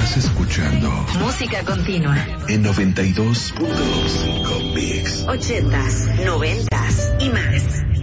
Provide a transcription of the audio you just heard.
Estás escuchando Música Continua en 92.5 Mix. 80s, 90s y más.